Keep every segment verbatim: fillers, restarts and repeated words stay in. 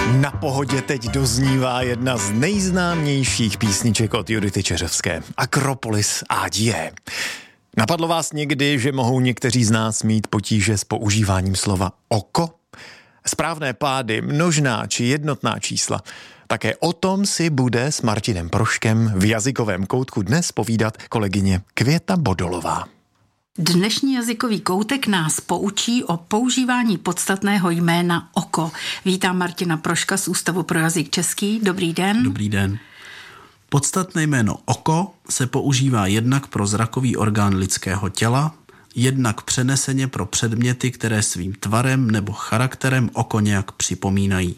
Na Pohodě teď doznívá jedna z nejznámějších písniček od Judity Čeřevské. Akropolis ať je. Napadlo vás někdy, že mohou někteří z nás mít potíže s používáním slova oko? Správné pády, množná či jednotná čísla. Také o tom si bude s Martinem Proškem v jazykovém koutku dnes povídat kolegyně Květa Bodolová. Dnešní jazykový koutek nás poučí o používání podstatného jména oko. Vítám Martina Proška z Ústavu pro jazyk český. Dobrý den. Dobrý den. Podstatné jméno oko se používá jednak pro zrakový orgán lidského těla, jednak přeneseně pro předměty, které svým tvarem nebo charakterem oko nějak připomínají.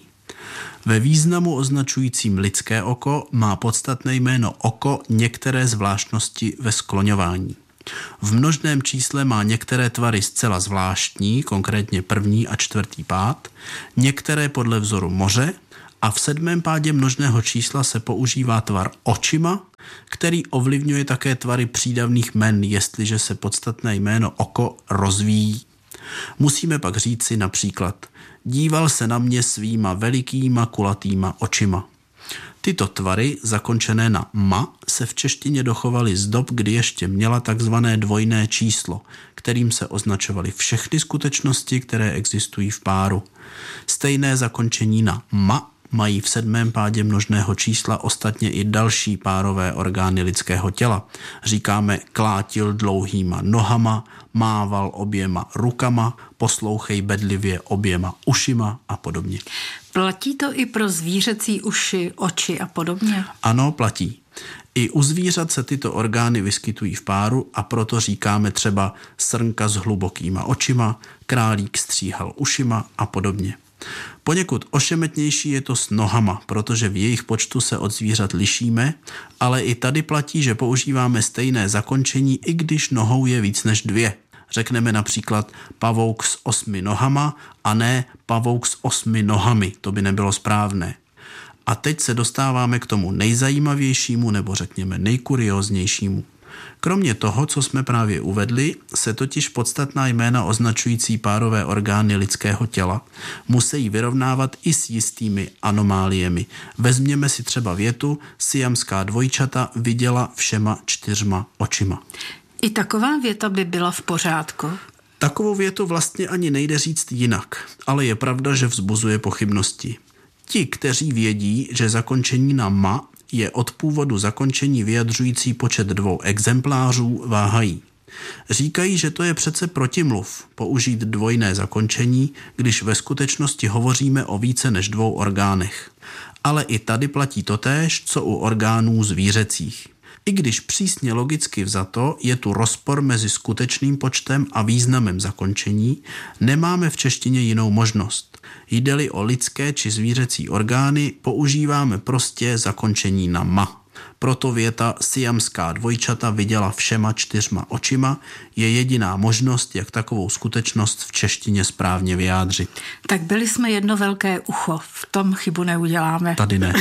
Ve významu označujícím lidské oko má podstatné jméno oko některé zvláštnosti ve skloňování. V množném čísle má některé tvary zcela zvláštní, konkrétně první a čtvrtý pád, některé podle vzoru moře a v sedmém pádě množného čísla se používá tvar očima, který ovlivňuje také tvary přídavných jmen, jestliže se podstatné jméno oko rozvíjí. Musíme pak říci například: díval se na mě svýma velikýma kulatýma očima. Tyto tvary, zakončené na ma, se v češtině dochovaly z dob, kdy ještě měla takzvané dvojné číslo, kterým se označovaly všechny skutečnosti, které existují v páru. Stejné zakončení na ma mají v sedmém pádě množného čísla ostatně i další párové orgány lidského těla. Říkáme klátil dlouhýma nohama, mával oběma rukama, poslouchej bedlivě oběma ušima a podobně. Platí to i pro zvířecí uši, oči a podobně? Ano, platí. I u zvířat se tyto orgány vyskytují v páru a proto říkáme třeba srnka s hlubokýma očima, králík stříhal ušima a podobně. Poněkud ošemetnější je to s nohama, protože v jejich počtu se od zvířat lišíme, ale i tady platí, že používáme stejné zakončení, i když nohou je víc než dvě. Řekneme například pavouk s osmi nohama a ne pavouk s osmi nohami, to by nebylo správné. A teď se dostáváme k tomu nejzajímavějšímu nebo řekněme nejkurióznějšímu. Kromě toho, co jsme právě uvedli, se totiž podstatná jména označující párové orgány lidského těla musí vyrovnávat i s jistými anomáliemi. Vezměme si třeba větu: siamská dvojčata viděla všema čtyřma očima. I taková věta by byla v pořádku? Takovou větu vlastně ani nejde říct jinak, ale je pravda, že vzbuzuje pochybnosti. Ti, kteří vědí, že zakončení na ma je od původu zakončení vyjadřující počet dvou exemplářů, váhají. Říkají, že to je přece protimluv použít dvojné zakončení, když ve skutečnosti hovoříme o více než dvou orgánech. Ale i tady platí totéž, co u orgánů zvířecích. I když přísně logicky vzato je tu rozpor mezi skutečným počtem a významem zakončení, nemáme v češtině jinou možnost. Jde-li o lidské či zvířecí orgány, používáme prostě zakončení na ma. Proto věta siamská dvojčata viděla všema čtyřma očima je jediná možnost, jak takovou skutečnost v češtině správně vyjádřit. Tak byli jsme jedno velké ucho, v tom chybu neuděláme. Tady ne.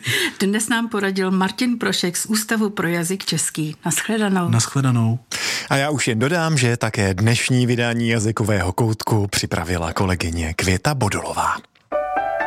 Dnes nám poradil Martin Prošek z Ústavu pro jazyk český. Naschledanou. Naschledanou. A já už jen dodám, že také dnešní vydání jazykového koutku připravila kolegyně Květa Bodolová.